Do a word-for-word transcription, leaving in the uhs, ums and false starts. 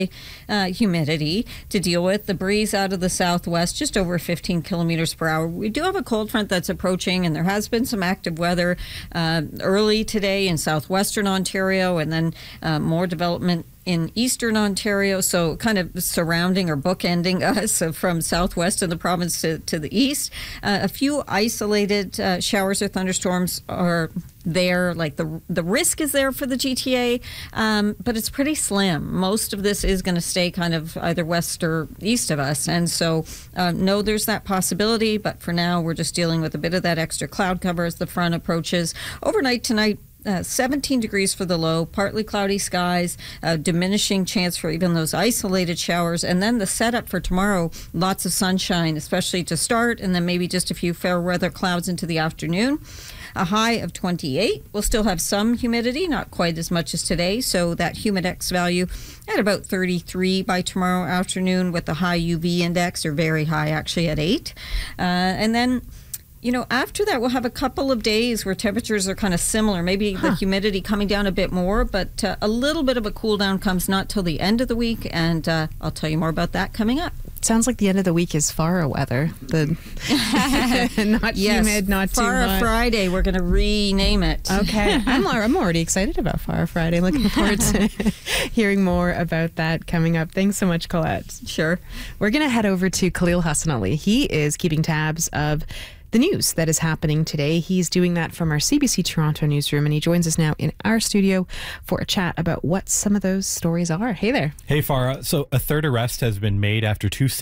Uh, humidity to deal with. The breeze out of the southwest, just over fifteen kilometers per hour. We do have a cold front that's approaching, and there has been some active weather uh, early today in southwestern Ontario, and then uh, more development in eastern Ontario, so kind of surrounding or bookending us from southwest of the province to, to the east. Uh, a few isolated uh, showers or thunderstorms are there, like the the risk is there for the G T A, um, but it's pretty slim. Most of this is going to stay kind of either west or east of us, and so uh, no, there's that possibility, but for now we're just dealing with a bit of that extra cloud cover as the front approaches. Overnight tonight, Uh, seventeen degrees for the low, partly cloudy skies, uh, diminishing chance for even those isolated showers. And then the setup for tomorrow, lots of sunshine, especially to start, and then maybe just a few fair weather clouds into the afternoon. A high of twenty-eight. We'll still have some humidity, not quite as much as today, so that humidex value at about thirty-three by tomorrow afternoon, with the high U V index, or very high actually, at eight. Uh, and then You know, after that, we'll have a couple of days where temperatures are kind of similar, maybe huh. the humidity coming down a bit more, but uh, a little bit of a cool down comes not till the end of the week, and uh, I'll tell you more about that coming up. Sounds like the end of the week is Farah weather. The not yes, humid, not too hot. Farah Friday, we're going to rename it. Okay. I'm, I'm already excited about Farah Friday. Looking forward to hearing more about that coming up. Thanks so much, Colette. Sure. We're going to head over to Khalil Hassan Ali. He is keeping tabs of the news that is happening today. He's doing that from our C B C Toronto newsroom, and he joins us now in our studio for a chat about what some of those stories are. Hey there. Hey, Farah. So a third arrest has been made after two